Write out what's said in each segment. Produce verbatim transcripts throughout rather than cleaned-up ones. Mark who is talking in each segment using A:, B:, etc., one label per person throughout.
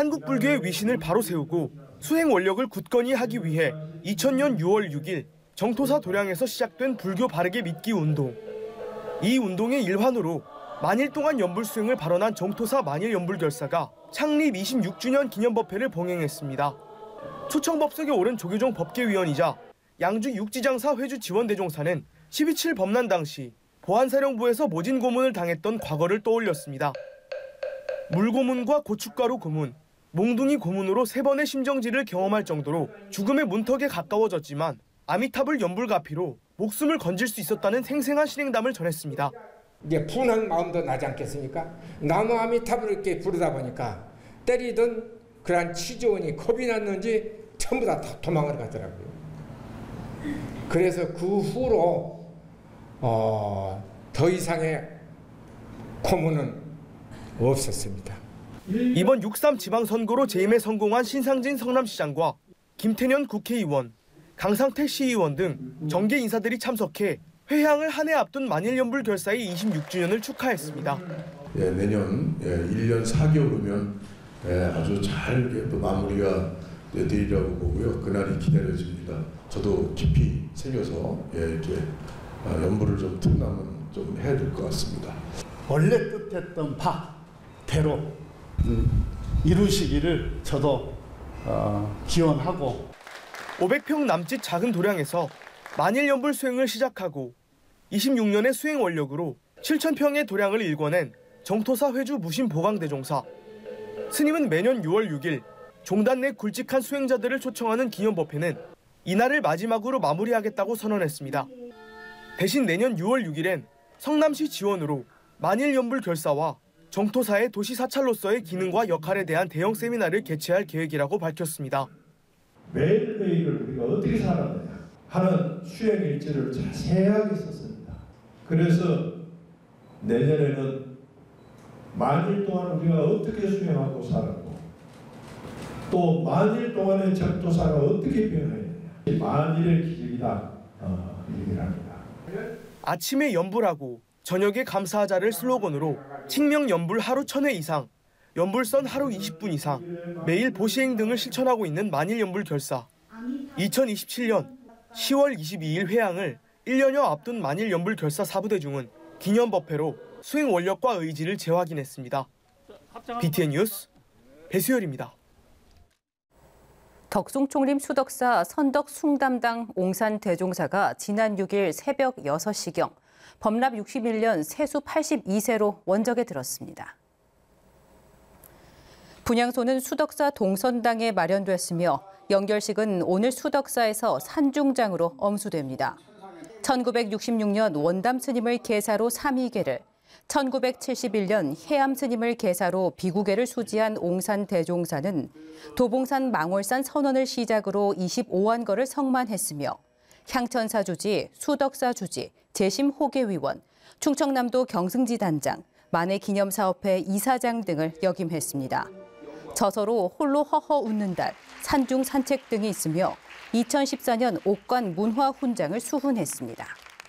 A: 한국 불교의 위신을 바로 세우고 수행 원력을 굳건히 하기 위해 이천 년 유월 육일 정토사 도량에서 시작된 불교 바르게 믿기 운동. 이 운동의 일환으로 만일 동안 연불 수행을 발언한 정토사 만일 연불결사가 창립 이십육 주년 기념법회를 봉행했습니다. 초청법석에 오른 조계종 법계위원이자 양주 육지장사 회주 지원대종사는 십이 칠 범난 당시 보안사령부에서 모진 고문을 당했던 과거를 떠올렸습니다. 물고문과 고춧가루 고문, 몽둥이 고문으로 세 번의 심정지를 경험할 정도로 죽음의 문턱에 가까워졌지만 아미타불 연불가피로 목숨을 건질 수 있었다는 생생한 실행담을 전했습니다.
B: 이제 분한 마음도 나지 않겠습니까? 나무 아미타불을 이렇게 부르다 보니까 때리던 그러한 치조원이 겁이 났는지 전부 다 도망을 가더라고요. 그래서 그 후로 어, 더 이상의 고문은 없었습니다.
A: 이번 육삼 지방선거로 재임에 성공한 신상진 성남시장과 김태년 국회의원, 강상태 시의원 등 정계 인사들이 참석해 회향을 한 해 앞둔 만일연불 결사의 이십육 주년을 축하했습니다.
C: 예, 내년 예, 일 년 사 개월 후면 예, 아주 잘 또 마무리가 되리라고 보고요. 그날이 기다려집니다. 저도 깊이 새겨서 예, 이렇게 연불을 좀 틈나면 좀 해야 될 것 같습니다.
D: 원래 뜻했던 바대로 음, 이루시기를 저도 어, 기원하고
A: 오백 평 남짓 작은 도량에서 만일연불 수행을 시작하고 이십육 년의 수행 원력으로 칠천 평의 도량을 일궈낸 정토사 회주 무신보강대종사. 스님은 매년 유월 육일 종단 내 굵직한 수행자들을 초청하는 기념법회는 이날을 마지막으로 마무리하겠다고 선언했습니다. 대신 내년 유월 육일엔 성남시 지원으로 만일연불 결사와 정토사의 도시 사찰로서의 기능과 역할에 대한 대형 세미나를 개최할 계획이라고 밝혔습니다.
E: 매일매일을 우리가 어떻게 살았느냐 하는 수행 일지를 자세하게 썼습니다. 그래서 내년에는 만일 동안 우리가 어떻게 수행하고 살았고 또 만일 동안의 정토사가 어떻게 변화했느냐. 만일의 기적이다 어, 얘기를 합니다.
A: 아침에 연불하고 저녁에 감사하자를 슬로건으로 칙명 연불 하루 천 회 이상, 연불선 하루 이십 분 이상, 매일 보시행 등을 실천하고 있는 만일연불 결사. 이천이십칠 년 시월 이십이일 회향을 일 년여 앞둔 만일연불 결사 사부대중은 기념법회로 수행 원력과 의지를 재확인했습니다. 비티엔 뉴스 배수열입니다.
F: 덕숭총림 수덕사 선덕 숭담당 옹산 대종사가 지난 육일 새벽 여섯 시경 법납 육십일 년 세수 팔십이 세로 원적에 들었습니다. 분향소는 수덕사 동선당에 마련됐으며 연결식은 오늘 수덕사에서 산중장으로 엄수됩니다. 천구백육십육 년 원담 스님을 계사로 삼위계를, 천구백칠십일 년 해암 스님을 계사로 비구계를 수지한 옹산 대종사는 도봉산 망월산 선원을 시작으로 이십오 완거를 성만했으며 향천사 주지, 수덕사 주지, 재심 호계위원, 충청남도 경승지 단장, 만해기념사업회 이사장 등을 역임했습니다. 저서로 홀로 허허 웃는 달, 산중 산책 등이 있으며 이천십사 년 옥관 문화훈장을 수훈했습니다.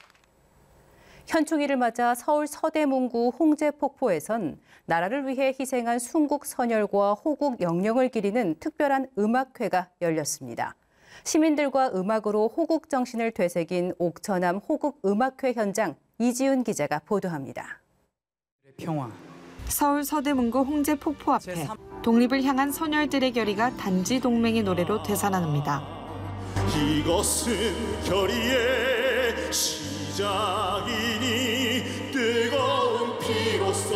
F: 현충일을 맞아 서울 서대문구 홍제폭포에선 나라를 위해 희생한 순국 선열과 호국 영령을 기리는 특별한 음악회가 열렸습니다. 시민들과 음악으로 호국 정신을 되새긴 옥천암 호국 음악회 현장 이지훈 기자가 보도합니다.
G: 평화. 서울 서대문구 홍제폭포 앞에 독립을 향한 선열들의 결의가 단지 동맹의 노래로 되살아납니다.
H: 이것은 결의의 시작이니 뜨거운 피로써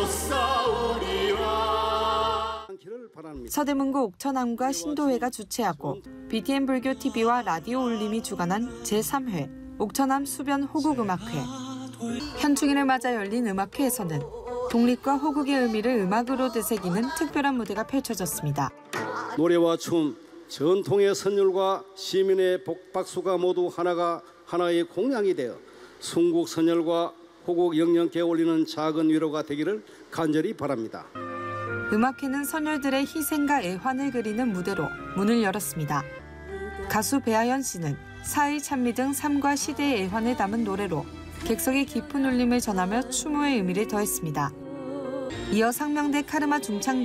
H: 싸우리라. 서대문구 옥천암과 신도회가 주최하고 비티엔 불교티비와 라디오 울림이 주관한 제삼 회 옥천암 수변 호국음악회. 현충일을 맞아 열린 음악회에서는 독립과 호국의 의미를 음악으로 되새기는 특별한 무대가 펼쳐졌습니다.
I: 노래와 춤, 전통의 선율과 시민의 복박수가 모두 하나가 하나의 공양이 되어 순국 선열과 호국 영령께 올리는 작은 위로가 되기를 간절히 바랍니다.
G: 음악회는 선열들의 희생과 애환을 그리는 무대로 문을 열었습니다. 가수 배아연 씨는 사의 찬미 등 삶과 시대의 애환을 담은 노래로 객석의 깊은 울림을 전하며 추모의 의미를 더했습니다. 이어 상명대 카르마 중창